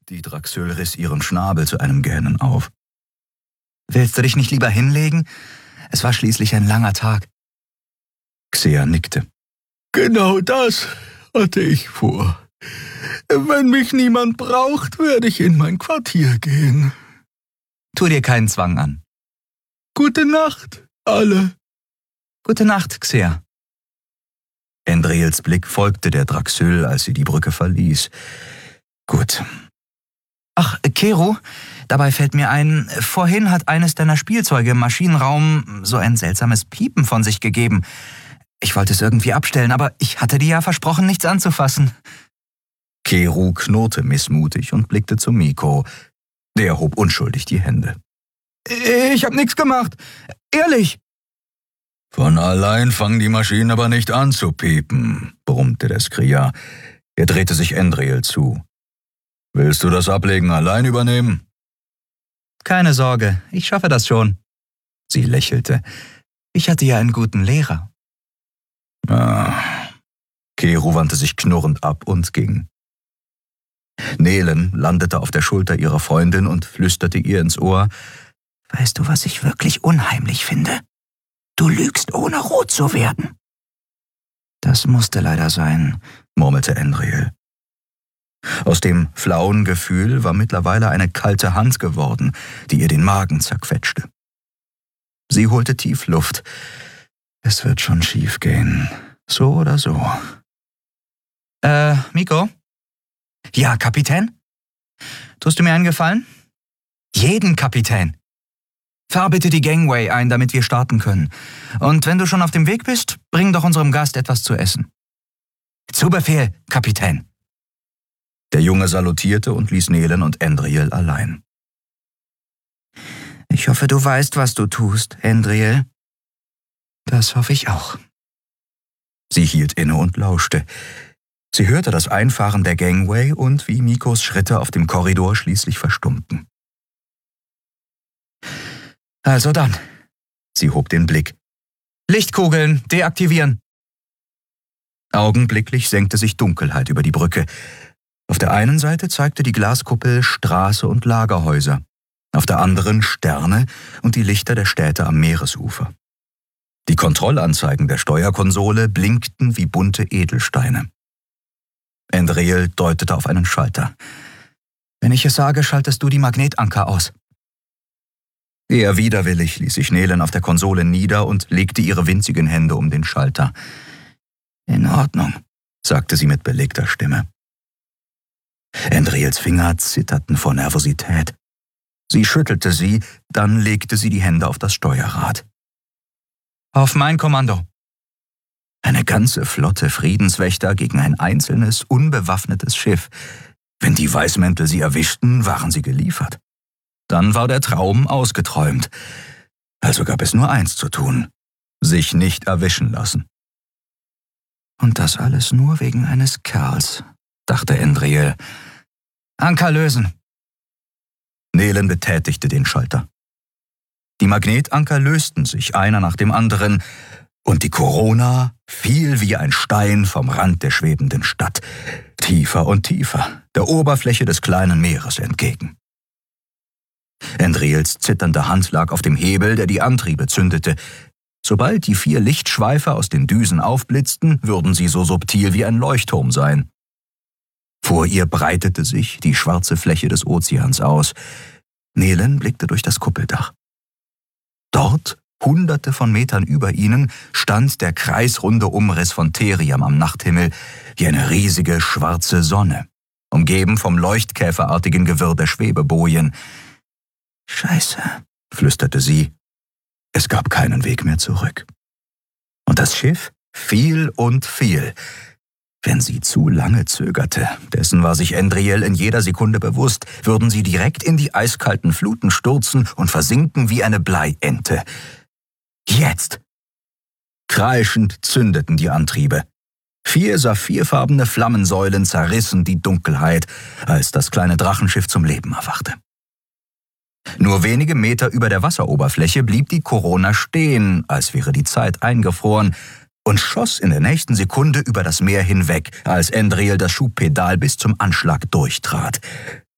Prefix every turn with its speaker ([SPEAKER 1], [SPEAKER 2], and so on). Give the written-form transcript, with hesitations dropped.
[SPEAKER 1] Die Draxül riss ihren Schnabel zu einem Gähnen auf. »Willst du dich nicht lieber hinlegen? Es war schließlich ein langer Tag.« Xea nickte.
[SPEAKER 2] »Genau das hatte ich vor. Wenn mich niemand braucht, werde ich in mein Quartier gehen.«
[SPEAKER 1] »Tu dir keinen Zwang an.«
[SPEAKER 2] »Gute Nacht, alle.«
[SPEAKER 1] »Gute Nacht, Xea.« Endriels Blick folgte der Draxül, als sie die Brücke verließ. »Gut. Ach, Keru, dabei fällt mir ein, vorhin hat eines deiner Spielzeuge im Maschinenraum so ein seltsames Piepen von sich gegeben. Ich wollte es irgendwie abstellen, aber ich hatte dir ja versprochen, nichts anzufassen.« Keru knurrte missmutig und blickte zu Miko. Der hob unschuldig die Hände. »Ich hab nichts gemacht. Ehrlich.«
[SPEAKER 2] »Von allein fangen die Maschinen aber nicht an zu piepen«, brummte der Skria. Er drehte sich Endriel zu. »Willst du das Ablegen allein übernehmen?«
[SPEAKER 1] »Keine Sorge, ich schaffe das schon.« Sie lächelte. »Ich hatte ja einen guten Lehrer.«
[SPEAKER 2] Keru wandte sich knurrend ab und ging.
[SPEAKER 1] Nelen landete auf der Schulter ihrer Freundin und flüsterte ihr ins Ohr. »Weißt du, was ich wirklich unheimlich finde? Du lügst, ohne rot zu werden.« »Das musste leider sein«, murmelte Endriel. Aus dem flauen Gefühl war mittlerweile eine kalte Hand geworden, die ihr den Magen zerquetschte. Sie holte tief Luft. Es wird schon schief gehen, so oder so. Miko? Ja, Kapitän? Tust du mir einen Gefallen? Jeden, Kapitän. Fahr bitte die Gangway ein, damit wir starten können. Und wenn du schon auf dem Weg bist, bring doch unserem Gast etwas zu essen. Zu Befehl, Kapitän. Der Junge salutierte und ließ Nelen und Endriel allein. Ich hoffe, du weißt, was du tust, Endriel. Das hoffe ich auch. Sie hielt inne und lauschte. Sie hörte das Einfahren der Gangway und wie Mikos Schritte auf dem Korridor schließlich verstummten. Also dann. Sie hob den Blick. Lichtkugeln deaktivieren. Augenblicklich senkte sich Dunkelheit über die Brücke. Auf der einen Seite zeigte die Glaskuppel Straße und Lagerhäuser, auf der anderen Sterne und die Lichter der Städte am Meeresufer. Die Kontrollanzeigen der Steuerkonsole blinkten wie bunte Edelsteine. Endriel deutete auf einen Schalter. Wenn ich es sage, schaltest du die Magnetanker aus. Eher widerwillig ließ sich Nelen auf der Konsole nieder und legte ihre winzigen Hände um den Schalter. In Ordnung, sagte sie mit belegter Stimme. Endriels Finger zitterten vor Nervosität. Sie schüttelte sie, dann legte sie die Hände auf das Steuerrad. Auf mein Kommando. Eine ganze Flotte Friedenswächter gegen ein einzelnes, unbewaffnetes Schiff. Wenn die Weißmäntel sie erwischten, waren sie geliefert. Dann war der Traum ausgeträumt. Also gab es nur eins zu tun: sich nicht erwischen lassen. Und das alles nur wegen eines Kerls, dachte Endriel. Anker lösen. Nelen betätigte den Schalter. Die Magnetanker lösten sich, einer nach dem anderen, und die Corona fiel wie ein Stein vom Rand der schwebenden Stadt, tiefer und tiefer, der Oberfläche des kleinen Meeres entgegen. Endriels zitternde Hand lag auf dem Hebel, der die Antriebe zündete. Sobald die 4 Lichtschweife aus den Düsen aufblitzten, würden sie so subtil wie ein Leuchtturm sein. Vor ihr breitete sich die schwarze Fläche des Ozeans aus. Nelen blickte durch das Kuppeldach. Dort, Hunderte von Metern über ihnen, stand der kreisrunde Umriss von Theriam am Nachthimmel wie eine riesige schwarze Sonne, umgeben vom leuchtkäferartigen Gewirr der Schwebebojen. »Scheiße«, flüsterte sie. Es gab keinen Weg mehr zurück. Und das Schiff fiel und fiel. Wenn sie zu lange zögerte, dessen war sich Endriel in jeder Sekunde bewusst, würden sie direkt in die eiskalten Fluten stürzen und versinken wie eine Bleiente. Jetzt! Kreischend zündeten die Antriebe. 4 saphirfarbene Flammensäulen zerrissen die Dunkelheit, als das kleine Drachenschiff zum Leben erwachte. Nur wenige Meter über der Wasseroberfläche blieb die Corona stehen, als wäre die Zeit eingefroren, und schoss in der nächsten Sekunde über das Meer hinweg, als Endriel das Schubpedal bis zum Anschlag durchtrat.